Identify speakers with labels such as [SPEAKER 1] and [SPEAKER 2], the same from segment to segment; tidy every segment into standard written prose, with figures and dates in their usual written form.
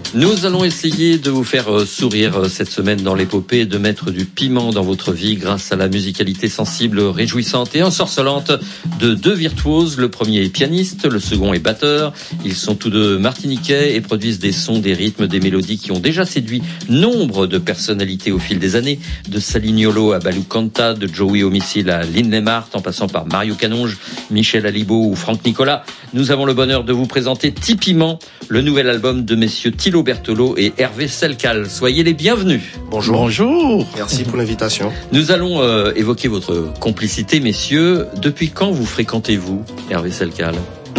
[SPEAKER 1] Nous allons essayer de vous faire sourire cette semaine dans l'épopée, de mettre du piment dans votre vie grâce à la musicalité sensible, réjouissante et ensorcelante de deux virtuoses. Le premier est pianiste, le second est batteur. Ils sont tous deux martiniquais et produisent des sons, des rythmes, des mélodies qui ont déjà séduit nombre de personnalités au fil des années, de Salignolo à Balou Kanta, de Joey Homicile à Lynn Lemart, en passant par Mario Canonge, Michel Alibo ou Franck Nicolas. Nous avons le bonheur de vous présenter Tipiment, le nouvel album de messieurs Thilo Berthelot et Hervé Selcal. Soyez les bienvenus.
[SPEAKER 2] Bonjour.
[SPEAKER 3] Bonjour.
[SPEAKER 2] Merci pour l'invitation.
[SPEAKER 1] Nous allons évoquer votre complicité, messieurs. Depuis quand vous fréquentez-vous, Hervé Selcal ?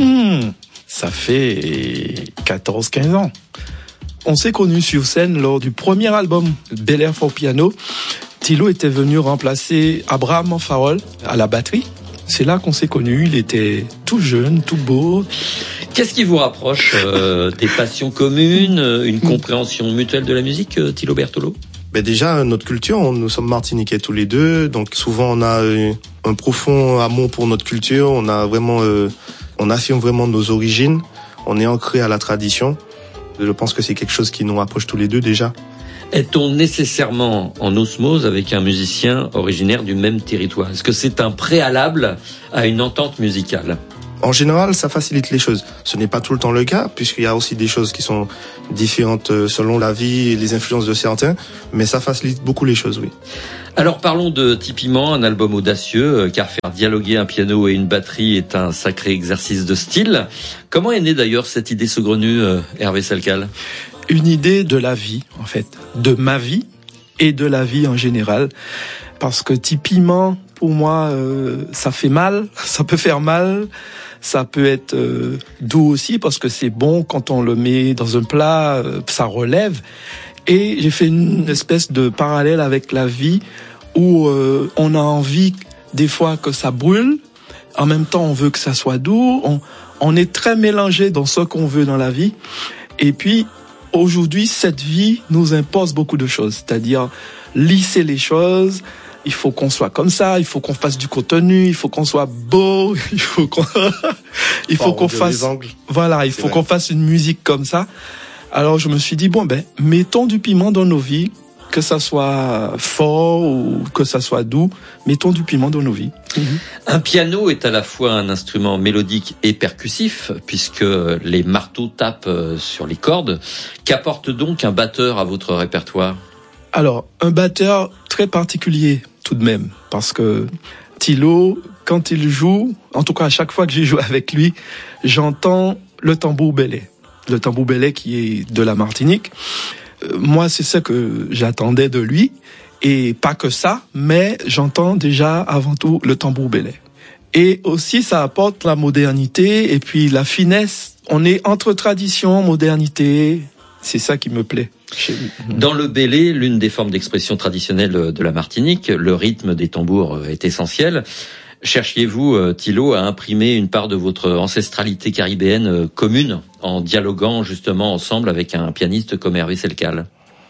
[SPEAKER 3] Ça fait 14-15 ans. On s'est connus sur scène lors du premier album Bel Air for Piano. Thilo était venu remplacer Abraham Farol à la batterie. C'est là qu'on s'est connus. Il était tout jeune, tout beau.
[SPEAKER 1] Qu'est-ce qui vous rapproche des passions communes, une compréhension mutuelle de la musique, Thilo Berthelot ?
[SPEAKER 2] Ben déjà, notre culture, nous sommes martiniquais tous les deux, donc souvent on a un profond amour pour notre culture, on affirme vraiment nos origines, on est ancré à la tradition. Je pense que c'est quelque chose qui nous rapproche tous les deux déjà.
[SPEAKER 1] Est-on nécessairement en osmose avec un musicien originaire du même territoire ? Est-ce que c'est un préalable à une entente musicale ?
[SPEAKER 2] En général, ça facilite les choses. Ce n'est pas tout le temps le cas, puisqu'il y a aussi des choses qui sont différentes selon la vie et les influences de certains, mais ça facilite beaucoup les choses, oui.
[SPEAKER 1] Alors parlons de Tipiment, un album audacieux, car faire dialoguer un piano et une batterie est un sacré exercice de style. Comment est née d'ailleurs cette idée saugrenue, Hervé Selcal ?
[SPEAKER 3] Une idée de la vie, en fait, de ma vie et de la vie en général. Parce que Tipiment, pour moi, ça fait mal, ça peut faire mal, ça peut être doux aussi parce que c'est bon quand on le met dans un plat, ça relève. Et j'ai fait une espèce de parallèle avec la vie où on a envie des fois que ça brûle, en même temps on veut que ça soit doux, on est très mélangé dans ce qu'on veut dans la vie. Et puis aujourd'hui, cette vie nous impose beaucoup de choses, c'est-à-dire lisser les choses. Il faut qu'on soit comme ça, il faut qu'on fasse du contenu, il faut qu'on soit beau, il faut qu'on qu'on fasse une musique comme ça. Alors je me suis dit mettons du piment dans nos vies, que ça soit fort ou que ça soit doux, mettons du piment dans nos vies.
[SPEAKER 1] Un piano est à la fois un instrument mélodique et percussif, puisque les marteaux tapent sur les cordes. Qu'apporte donc un batteur à votre répertoire ?
[SPEAKER 3] Alors, un batteur très particulier tout de même, parce que Thilo, quand il joue, en tout cas à chaque fois que j'ai joué avec lui, j'entends le tambour belé. Le tambour belé qui est de la Martinique. Moi, c'est ce que j'attendais de lui, et pas que ça, mais j'entends déjà avant tout le tambour belé. Et aussi, ça apporte la modernité et puis la finesse. On est entre tradition, modernité, c'est ça qui me plaît.
[SPEAKER 1] Dans le bélé, l'une des formes d'expression traditionnelle de la Martinique, le rythme des tambours est essentiel. Cherchiez-vous, Thilo, à imprimer une part de votre ancestralité caribéenne commune en dialoguant justement ensemble avec un pianiste comme Hervé Selcal ?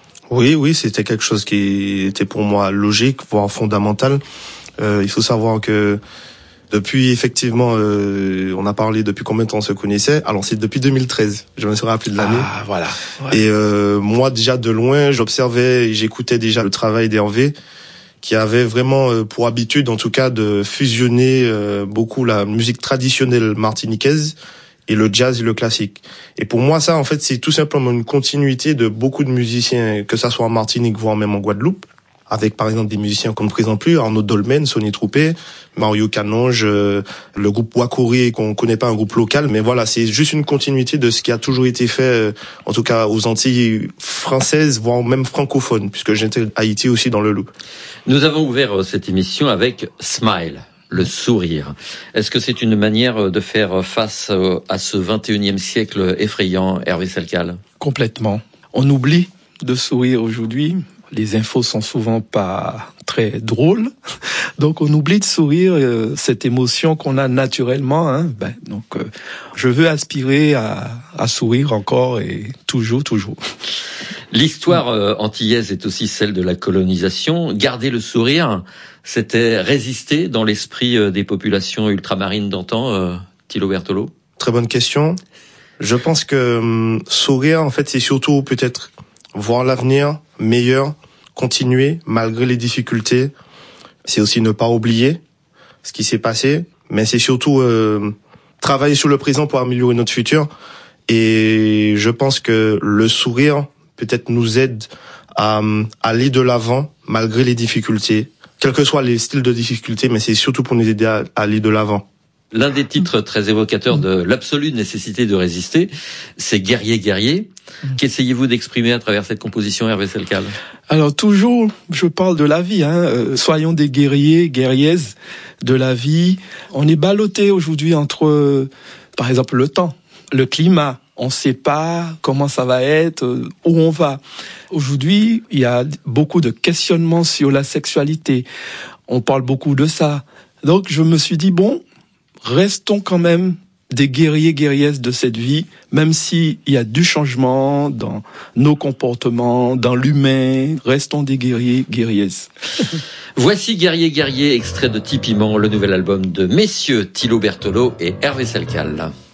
[SPEAKER 2] Oui, c'était quelque chose qui était pour moi logique, voire fondamental. Il faut savoir que depuis, effectivement, on a parlé depuis combien de temps on se connaissait. Alors, c'est depuis 2013. Je me suis rappelé de l'année.
[SPEAKER 3] Ah, voilà. Ouais.
[SPEAKER 2] Et moi, déjà, de loin, j'observais et j'écoutais déjà le travail d'Hervé, qui avait vraiment pour habitude, en tout cas, de fusionner beaucoup la musique traditionnelle martiniquaise et le jazz et le classique. Et pour moi, ça, en fait, c'est tout simplement une continuité de beaucoup de musiciens, que ça soit en Martinique, voire même en Guadeloupe, avec par exemple des musiciens qu'on ne présente plus, Arnaud Dolmen, Sonny Troupé, Mario Canonge, le groupe Wakouré, qu'on connaît pas, un groupe local, mais voilà, c'est juste une continuité de ce qui a toujours été fait, en tout cas aux Antilles françaises, voire même francophones, puisque j'étais à Haïti aussi dans le Loup.
[SPEAKER 1] Nous avons ouvert cette émission avec Smile, le sourire. Est-ce que c'est une manière de faire face à ce 21e siècle effrayant, Hervé Selcal ?
[SPEAKER 3] Complètement. On oublie de sourire aujourd'hui. Les infos sont souvent pas très drôles, donc on oublie de sourire, cette émotion qu'on a naturellement. Je veux aspirer à sourire encore et toujours.
[SPEAKER 1] L'histoire antillaise est aussi celle de la colonisation. Garder le sourire, c'était résister dans l'esprit des populations ultramarines d'antan, Thilo Berthelot ?
[SPEAKER 2] Très bonne question. Je pense que sourire, en fait, c'est surtout peut-être voir l'avenir meilleur, continuer malgré les difficultés. C'est aussi ne pas oublier ce qui s'est passé, mais c'est surtout travailler sur le présent pour améliorer notre futur. Et je pense que le sourire peut-être nous aide à aller de l'avant malgré les difficultés, quels que soient les styles de difficultés, mais c'est surtout pour nous aider à aller de l'avant.
[SPEAKER 1] L'un des titres très évocateurs de l'absolue nécessité de résister, c'est Guerrier, guerrier. Qu'essayez-vous d'exprimer à travers cette composition, Hervé Selcal?
[SPEAKER 3] Alors toujours, je parle de la vie. Soyons des guerriers, guerrières de la vie. On est ballotté aujourd'hui entre, par exemple, le temps, le climat. On ne sait pas comment ça va être, où on va. Aujourd'hui, il y a beaucoup de questionnements sur la sexualité. On parle beaucoup de ça. Donc je me suis dit, bon, restons quand même des guerriers, guerrières de cette vie, même s'il y a du changement dans nos comportements, dans l'humain, restons des guerriers, guerrières.
[SPEAKER 1] Voici Guerrier, guerrier, extrait de Tipiment, le nouvel album de messieurs Thilo Bertolo et Hervé Selcal.